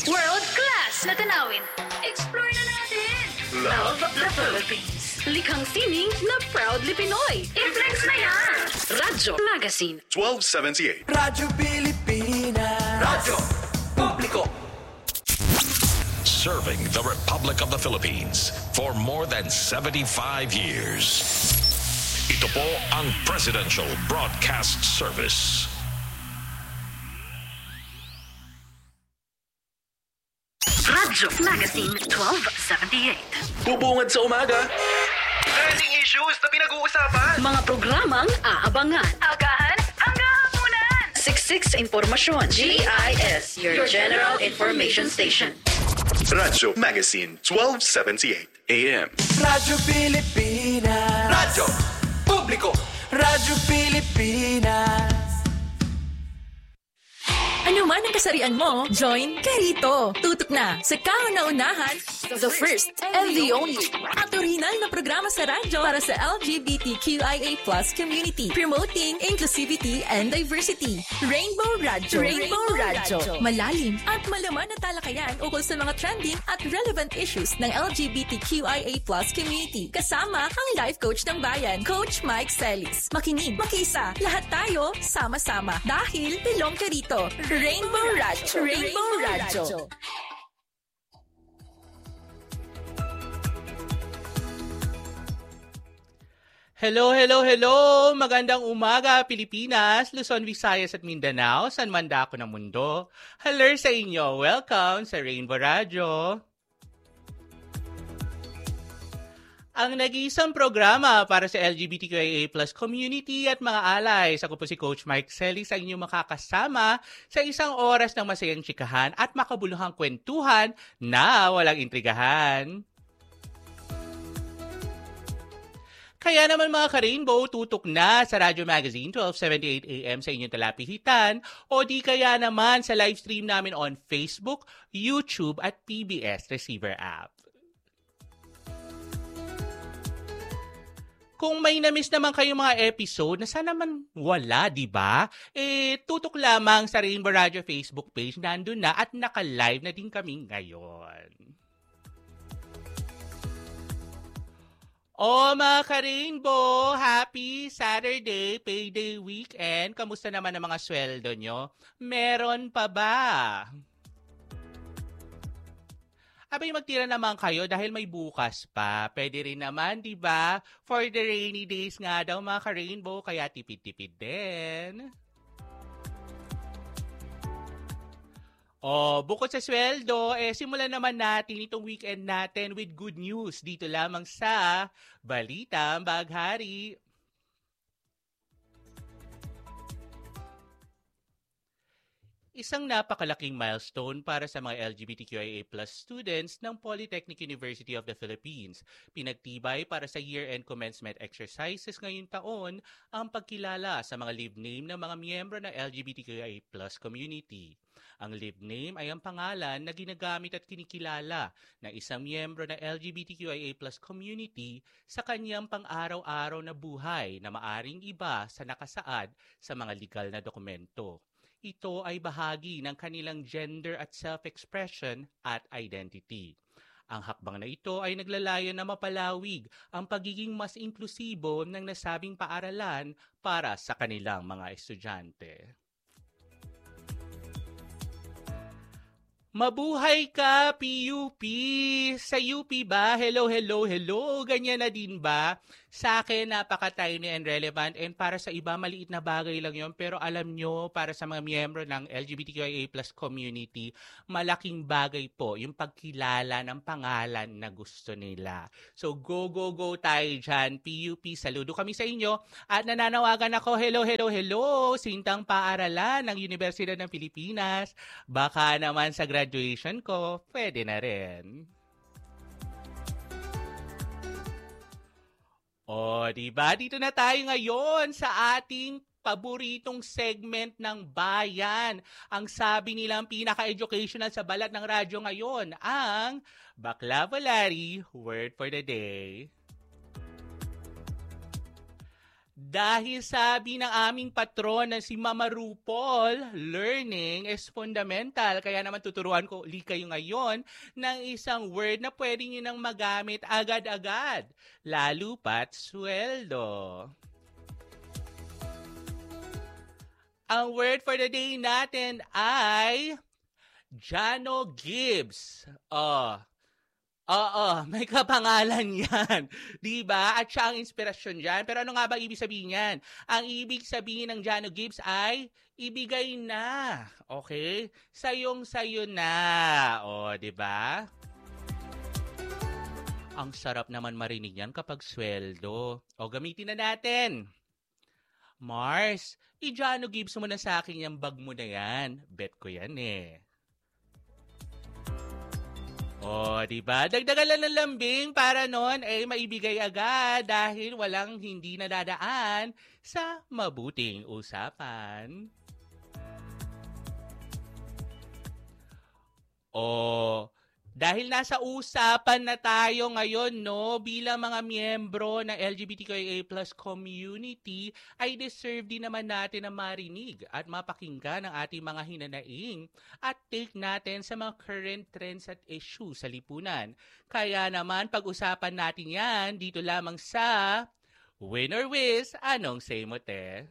World-class na tanawin. Explore na natin. Love the Philippines. Likhang sining na proudly Pinoy. I-flex na yan. Radyo Magazine. 1278. Radyo Pilipinas. Radyo Publiko. Serving the Republic of the Philippines for more than 75 years. Ito po ang Presidential Broadcast Service. Radyo Magazine 1278. Bubungad sa umaga. Trending issues na pinag-uusapan. Mga programang aabangan. Agahan hanggang hapunan. Siksik sa impormasyon. GIS, your General Information Station. Radyo Magazine 1278 AM. Radyo Pilipinas. Radyo Publiko. Radyo Pilipinas. Ano man ang kasarian mo, join ka rito. Tutok na sa kauna-unahan, the first and the only at original na programa sa radyo para sa LGBTQIA+ community, promoting inclusivity and diversity. Rainbow Radyo. Rainbow Radyo. Malalim at malaman na talakayan ukol sa mga trending at relevant issues ng LGBTQIA+ community. Kasama ang life coach ng bayan, Coach Mike Celis. Makinig, makiisa, lahat tayo sama-sama dahil belong ka rito. Rainbow Radyo. Rainbow Radyo. Hello! Magandang umaga, Pilipinas, Luzon, Visayas at Mindanao, saan man dako ng mundo. Hello sa inyo! Welcome sa Rainbow Radyo. Ang nag-iisang programa para sa LGBTQIA+ community at mga allies. Ako po si Coach Mike Celis, sa inyong makakasama sa isang oras ng masayang tsikahan at makabuluhang kwentuhan na walang intrigahan. Kaya naman mga ka-Rainbow, tutok na sa Radyo Magazine 1278 AM sa inyong talapihitan o di kaya naman sa live stream namin on Facebook, YouTube at PBS Receiver app. Kung may na-miss naman kayong mga episode na sana man wala, di ba? Tutok lamang sa Rainbow Radio Facebook page, nandun na at naka-live na din kami ngayon. Mga ka-Rainbow, happy Saturday, payday weekend. Kamusta naman ang mga sweldo nyo? Meron pa ba? Abay, magtira naman kayo dahil may bukas pa. Pwede rin naman, di ba? For the rainy days nga daw mga ka-Rainbow, kaya tipid-tipid din. Bukod sa sweldo, simulan naman natin itong weekend natin with good news dito lamang sa Balitang Baghari. Isang napakalaking milestone para sa mga LGBTQIA+ students ng Polytechnic University of the Philippines. Pinagtibay para sa year-end commencement exercises ngayong taon ang pagkilala sa mga live name ng mga miyembro ng LGBTQIA+ community. Ang live name ay ang pangalan na ginagamit at kinikilala ng isang miyembro ng LGBTQIA+ community sa kanyang pang-araw-araw na buhay na maaring iba sa nakasaad sa mga legal na dokumento. Ito ay bahagi ng kanilang gender at self-expression at identity. Ang hakbang na ito ay naglalayon na mapalawig ang pagiging mas inklusibo ng nasabing paaralan para sa kanilang mga estudyante. Mabuhay ka, PUP! Sa UP ba? Hello! Ganyan na din ba? Sa akin, napaka-tiny and relevant and para sa iba, maliit na bagay lang yon. Pero alam nyo, para sa mga miyembro ng LGBTQIA+ community, malaking bagay po yung pagkilala ng pangalan na gusto nila. So, go tayo dyan. PUP, saludo kami sa inyo. At nananawagan ako, hello! Sintang paaralan ng Universidad ng Pilipinas. Baka naman sa graduation ko, pwede na rin. Diba? Dito na tayo ngayon sa ating paboritong segment ng bayan. Ang sabi nilang pinaka-educational sa balat ng radyo ngayon, ang Baklavolary Word for the Day. Dahil sabi ng aming patron na si Mama RuPaul, learning is fundamental. Kaya naman tuturuan ko ulit kayo ngayon ng isang word na pwede nyo nang magamit agad-agad. Lalo pat sweldo. Ang word for the day natin ay Jano Gibbs. May kapangalan yan. Diba? At siya ang inspirasyon dyan. Pero ano nga ba ibig sabihin yan? Ang ibig sabihin ng Jano Gibbs ay ibigay na. Okay? Sayong-sayo na. Diba? Ang sarap naman marinig yan kapag sweldo. Gamitin na natin. Mars, i-Jano Gibbs mo na sa akin yung bag mo na yan. Bet ko yan eh. Diba? Dagdagan lang ng lambing para noon maibigay agad dahil walang hindi nadadaan sa mabuting usapan. Dahil nasa usapan na tayo ngayon, bilang mga miyembro ng LGBTQIA+ community, ay deserve din naman natin na marinig at mapakinggan ang ating mga hinanaing at take natin sa mga current trends at issues sa lipunan. Kaya naman, pag-usapan natin yan dito lamang sa Win or Wiz, Anong Say Mo Te?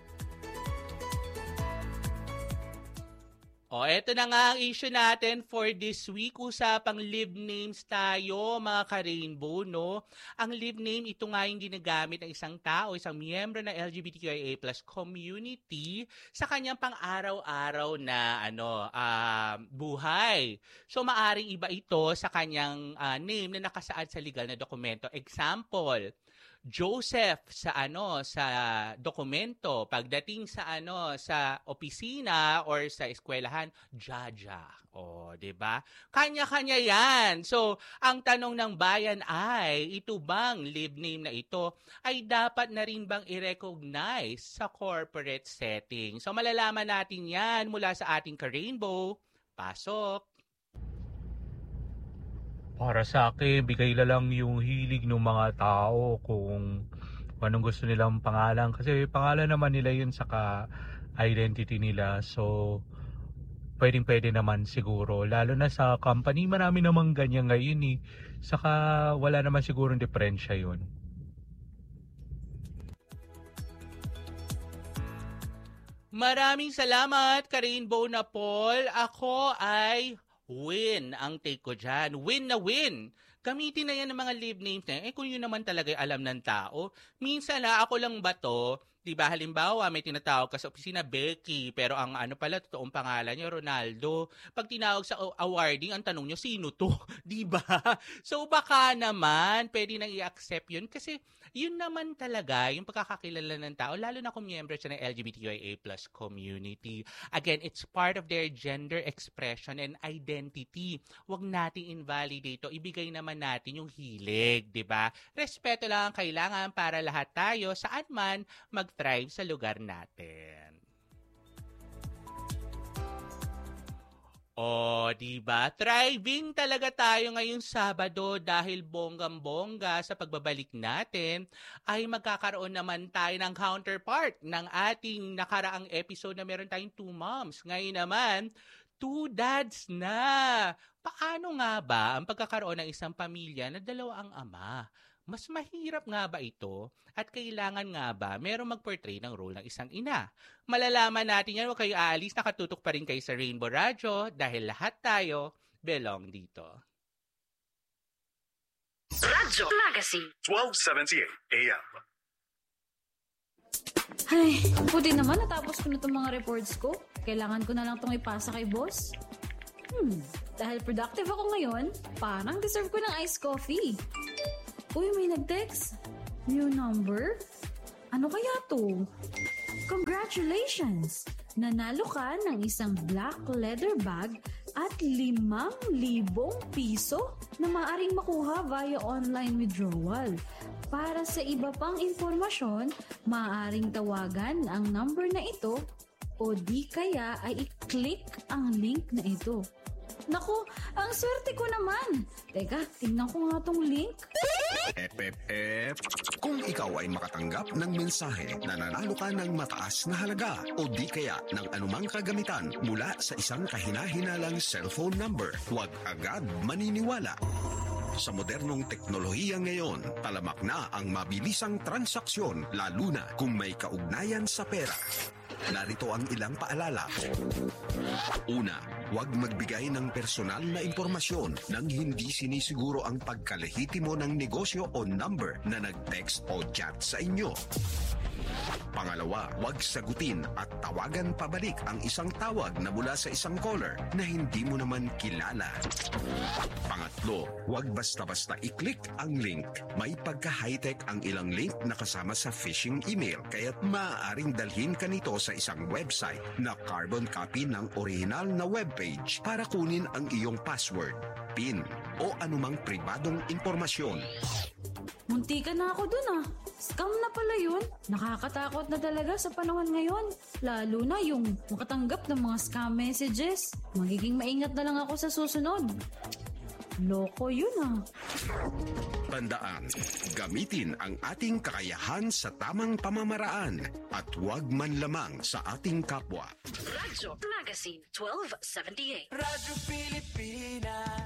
Eto na nga ang issue natin for this week. Usapang live names tayo, mga ka-rainbow, Ang live name, ito nga yung ginagamit ng isang tao, isang miyembro ng LGBTQIA+ community sa kanyang pang-araw-araw na buhay. So, maaring iba ito sa kanyang name na nakasaad sa legal na dokumento. Example, Joseph sa dokumento, pagdating sa sa opisina or sa eskwelahan, Jaja. 'Di ba? Kanya-kanya 'yan. So, ang tanong ng bayan ay, ito bang live name na ito ay dapat na rin bang i-recognize sa corporate setting? So, malalaman natin 'yan mula sa ating ka-rainbow. Pasok. Para sa akin, bigay na lang yung hilig ng mga tao kung anong gusto nilang pangalan. Kasi pangalan naman nila yun saka identity nila. So, pwedeng-pwede naman siguro. Lalo na sa company, marami namang ganyan ngayon eh. Saka wala naman sigurong diferensya yun. Maraming salamat, ka-rainbow na Paul. Ako ay win ang take ko dyan. Win na win. Gamitin na yan ng mga live names na kung yun naman talaga alam ng tao. Minsan ako lang ba to? Diba, halimbawa, may tinatawag ka sa opisina, Becky, pero ang pala, totoong pangalan niya, Ronaldo. Pag tinawag sa awarding, ang tanong niyo, sino to? Diba? So, baka naman, pwede nang i-accept yun kasi yun naman talaga yung pagkakakilala ng tao, lalo na kung miyembro siya ng LGBTQIA+ community. Again, it's part of their gender expression and identity. Huwag nating invalidate ito. Ibigay naman natin yung hilig, diba? Respeto lang ang kailangan para lahat tayo, saan man mag-thrive sa lugar natin. Diba? Thriving talaga tayo ngayong Sabado dahil bonggang-bongga sa pagbabalik natin ay magkakaroon naman tayo ng counterpart ng ating nakaraang episode na meron tayong 2 moms. Ngayon naman, 2 dads na. Paano nga ba ang pagkakaroon ng isang pamilya na 2 ang ama? Mas mahirap nga ba ito? At kailangan nga ba merong mag-portray ng role ng isang ina? Malalaman natin yan. Huwag kayo aalis. Nakatutok pa rin kayo sa Rainbow Radio dahil lahat tayo belong dito. Radyo Magazine 1278 AM. Ay, buti naman natapos ko na itong mga reports ko. Kailangan ko na lang itong ipasa kay boss. Dahil productive ako ngayon, parang deserve ko ng iced coffee. Uy, may nag-text. New number? Ano kaya to? Congratulations! Nanalo ka ng isang black leather bag at 5,000 piso na maaaring makuha via online withdrawal. Para sa iba pang impormasyon, maaaring tawagan ang number na ito o di kaya ay i-click ang link na ito. Naku, ang swerte ko naman. Teka, tingnan ko nga tong link. Kung ikaw ay makatanggap ng mensahe na nanalo ka ng mataas na halaga o di kaya ng anumang kagamitan mula sa isang kahinahinalang cellphone number, huwag agad maniniwala. Sa modernong teknolohiya ngayon, talamak na ang mabilisang transaksyon lalo na kung may kaugnayan sa pera. Narito ang ilang paalala. Una, huwag magbigay ng personal na impormasyon nang hindi sinisiguro ang pagkalehitimo ng negosyo o number na nag-text o chat sa inyo. Pangalawa, huwag sagutin at tawagan pabalik ang isang tawag na mula sa isang caller na hindi mo naman kilala. Pangatlo, huwag basta-basta i-click ang link. May pagka-high-tech ang ilang link na kasama sa phishing email, kaya't maaaring dalhin ka nito sa isang website na carbon copy ng original na webpage para kunin ang iyong password, PIN o anumang pribadong impormasyon. Munti ka na ako dun ah. Scam na pala yun. Nakakatakot na talaga sa panahon ngayon. Lalo na yung makatanggap ng mga scam messages. Magiging maingat na lang ako sa susunod. Loko yun ah. Tandaan, gamitin ang ating kakayahan sa tamang pamamaraan at huwag man lamang sa ating kapwa. Radyo Magazine 1278. Radyo Pilipinas.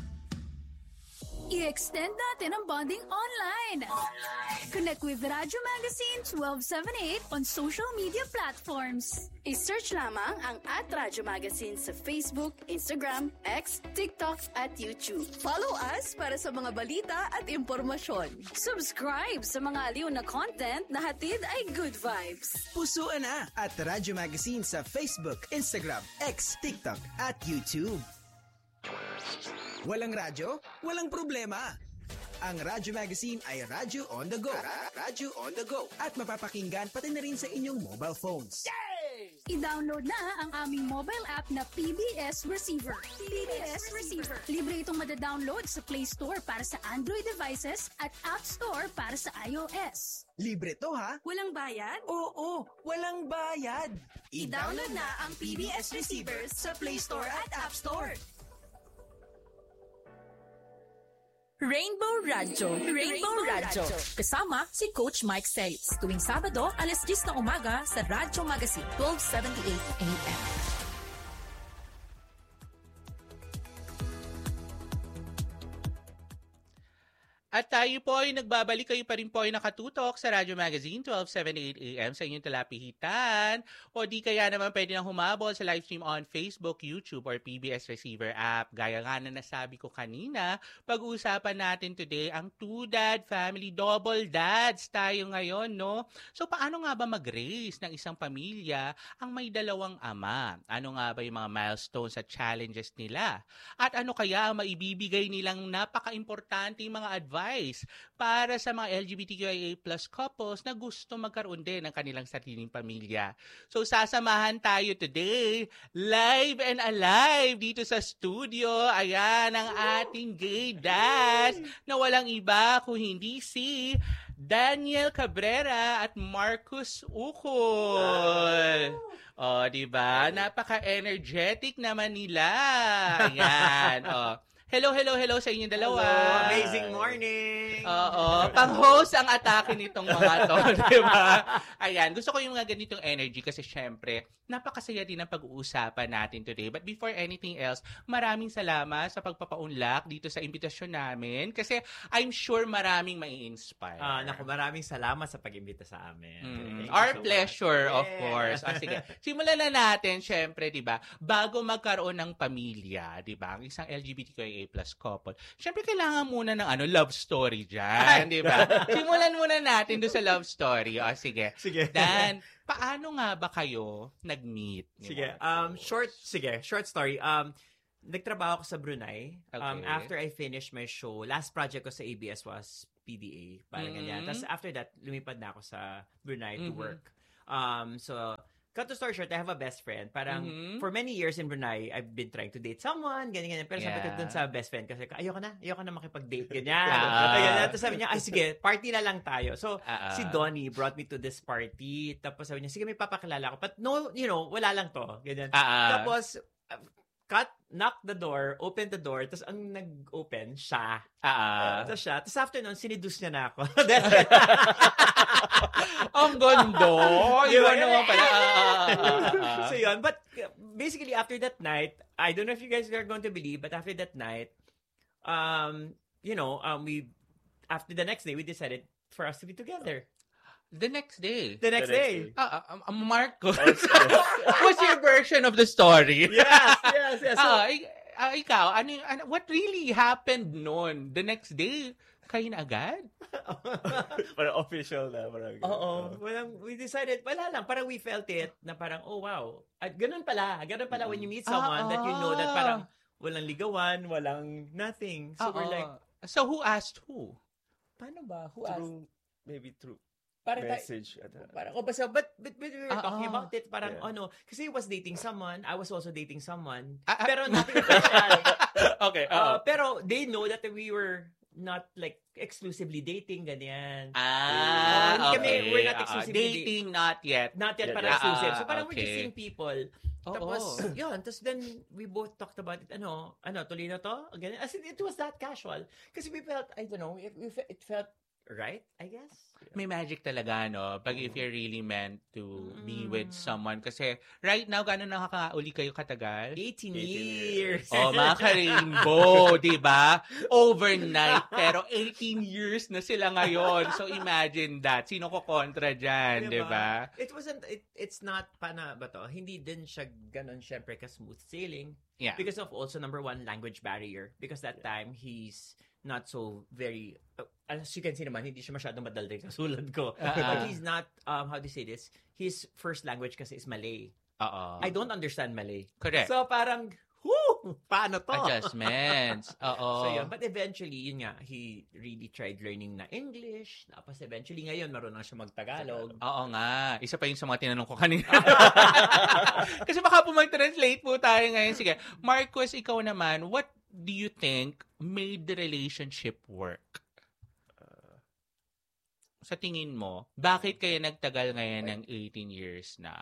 I-extend natin ang bonding online. Connect with Radyo Magazine 1278 on social media platforms. I-search lamang ang @Radyo Magazine sa Facebook, Instagram, X, TikTok at YouTube. Follow us para sa mga balita at impormasyon. Subscribe sa mga aliw na content na hatid ay good vibes. Pusuan na at Radyo Magazine sa Facebook, Instagram, X, TikTok at YouTube. Walang radyo? Walang problema. Ang Radyo Magazine ay radyo on the go. Radyo on the go. At mapapakinggan pati na rin sa inyong mobile phones. I-download na ang aming mobile app na PBS Receiver. PBS Receiver. Libre itong madadownload sa Play Store para sa Android devices at App Store para sa iOS. Libre to ha? Walang bayad? Oo, walang bayad. I-download na ang PBS Receiver sa Play Store at App Store. Rainbow Radyo. Rainbow Radyo. Kasama si Coach Mike Sainz. Tuwing Sabado, 10:00 ng umaga sa Radyo Magazine, 1278 AM. At tayo po ay nagbabalik, kayo pa rin po ay nakatutok sa Radyo Magazine 1278 AM sa inyong talapihitan. O di kaya naman pwede nang humabol sa live stream on Facebook, YouTube, or PBS Receiver app. Gaya nga na nasabi ko kanina, pag-uusapan natin today ang two dad family, double dads tayo ngayon, no? So paano nga ba mag-raise ng isang pamilya ang may dalawang ama? Ano nga ba yung mga milestones at challenges nila? At ano kaya ang maibibigay nilang napaka-importante mga advice para sa mga LGBTQIA+ couples na gusto magkaroon din ng kanilang sariling pamilya. So sasamahan tayo today, live and alive dito sa studio. Ayan ang ating gay dads na walang iba kung hindi si Daniel Cabrera at Marcus Ukol. Oh, di ba? Napaka-energetic naman nila. Ayan. Oh. Hello sa inyong dalawa. Hello, amazing morning. Oo, pang-host ang atake nitong mga to, di ba? Ayan, gusto ko yung mga ganitong energy kasi syempre, napakasaya din ang pag-uusapan natin today. But before anything else, maraming salamat sa pagpapaunlak dito sa imbitasyon namin kasi I'm sure maraming mai-inspire. Naku, maraming salamat sa pag-imbita sa amin. Our pleasure, of course. Sige, simulan na natin, syempre, di ba? Bago magkaroon ng pamilya, di ba? Ang isang LGBTQIA+ couple. Siyempre, kailangan muna ng love story dyan, di ba? Simulan muna natin doon sa love story. O, sige. Dan, paano nga ba kayo nag-meet? Sige. Short story. Nagtrabaho ako sa Brunei. Okay. After I finished my show, last project ko sa ABS was PDA. Parang ganyan. Tapos after that, lumipad na ako sa Brunei to work. So, cut to story short, I have a best friend. Parang, for many years in Brunei, I've been trying to date someone, ganyan. Pero sabi ko dun sa best friend, kasi ayoko na makipag-date, ganyan. Tapos sabi niya, sige, party na lang tayo. So, si Donnie brought me to this party. Tapos sabi niya, sige, may papakilala ko. But no, wala lang to. Ganyan. Tapos, knock the door, open the door, tapos ang nag-open, siya. Tapos siya. Tapos after nun, sinidus niya na ako. Ang gondo! Yun naman pala. So yun. But basically, after that night, I don't know if you guys are going to believe, but after that night, after the next day, we decided for us to be together. The next day. Marcos. What's your version of the story? Yes. Ikaw, what really happened noon? The next day, kayo na agad? Parang official na. Oo. We decided, wala lang. Parang we felt it na parang, oh wow. At ganun pala when you meet someone that you know that parang walang ligawan, walang nothing. So we're like... So who asked who? Paano ba? Who asked? Maybe through parang message. But we were talking about it. Parang kasi he was dating someone. I was also dating someone. Pero nothing official. Okay. Pero they know that we were not like exclusively dating, ganyan. Okay. We're not exclusively dating, not yet. Not yet, parang exclusive. So parang we're just seeing people. Tapos, yun. Tapos then, we both talked about it. Tuloy na to? Ganyan. As in, it was that casual. Kasi we felt, I don't know, it felt right, I guess. May magic talaga, no? Pag if you're really meant to be with someone. Kasi right now, gano'n nakakauli kayo katagal? 18 years. Mga ka-rainbow, di ba? Overnight, pero 18 years na sila ngayon. So imagine that. Sino ko kontra dyan, di ba? It's not, paano ba to? Hindi din siya gano'n syempre ka-smooth sailing. Yeah. Because of also, number one, language barrier. Because that time, he's not so very, as you can see naman, hindi siya masyadong madalding sa sulad ko. But he's not, how do you say this? His first language kasi is Malay. I don't understand Malay. Correct. So parang, paano to? Adjustments. So yun, but eventually, yun nga, he really tried learning na English. Tapos eventually ngayon, marunong siya mag-Tagalog. Oo nga. Isa pa yun sa mga tinanong ko kanina. Kasi baka po mag-translate po tayo ngayon. Sige, Marcos, ikaw naman, what do you think made the relationship work? Sa tingin mo, bakit kayo nagtagal ngayon ng 18 years na?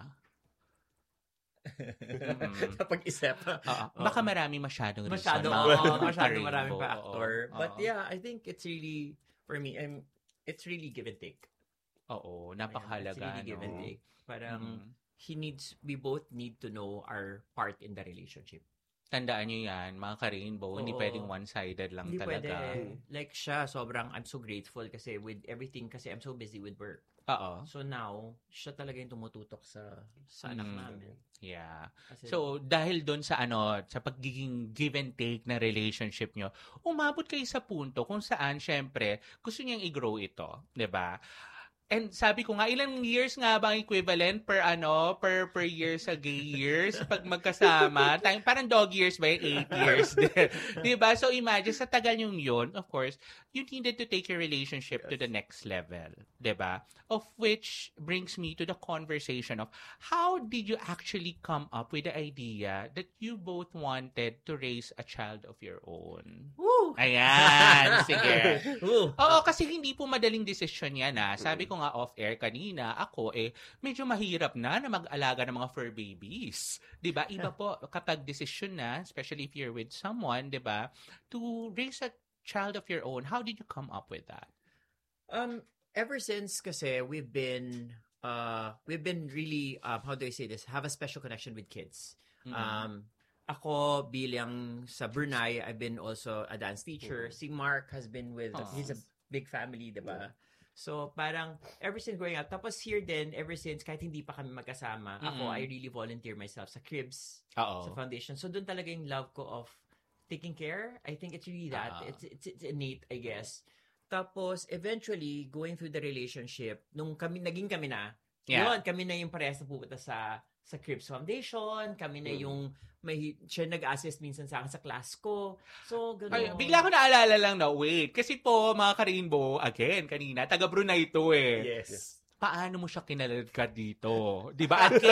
Napag-isip. Baka marami masyadong reason. Masyadong maraming factor. But yeah, I think it's really, for me, it's really give and take. Oo, napakahalaga. It's really give and take. Parang, we both need to know our part in the relationship. Tandaan nyo yan, mga ka-rainbow, hindi pwedeng one-sided lang hindi talaga. Pwede. Like siya, I'm so grateful kasi with everything, kasi I'm so busy with work. So now, siya talaga yung tumututok sa anak namin. Yeah. So, dahil doon sa sa pagiging give and take na relationship nyo, umabot kayo sa punto kung saan, syempre, gusto niyang i-grow ito. 'Di ba? And sabi ko nga, ilang years nga ba ang equivalent per year sa gay years pag magkasama? Parang dog years ba yung 8 years? Diba? So imagine, sa tagal yung yun, of course, you needed to take your relationship to the next level. Diba? Of which brings me to the conversation of how did you actually come up with the idea that you both wanted to raise a child of your own? Woo! Ayan, sige. Oo, kasi hindi po madaling desisyon yan. Sabi ko nga off-air kanina, ako medyo mahirap na mag-alaga ng mga fur babies. 'Di ba? Iba po kapag desisyon na, especially if you're with someone, 'di ba? To raise a child of your own, how did you come up with that? Ever since kasi we've been really how do I say this? Have a special connection with kids. Ako bilang sa Brunei, I've been also a dance teacher. Si Mark has been with he's a big family, 'di ba? So, parang, ever since growing up, tapos here din, ever since, kahit hindi pa kami magkasama, ako, I really volunteer myself sa cribs, sa foundation. So, doon talaga yung love ko of taking care. I think it's really that. It's innate, I guess. Tapos, eventually, going through the relationship, nung naging kami na, yun, kami na yung parehas na pupunta sa Cribs Foundation, kami na yung siya nag-assist minsan sa akin sa class ko. So, gano'n. Bigla ko naalala lang na, wait, kasi po, mga ka-rainbow, again, kanina, taga Brunei ito Yes. Paano mo siya kinaladkad dito? Di ba? At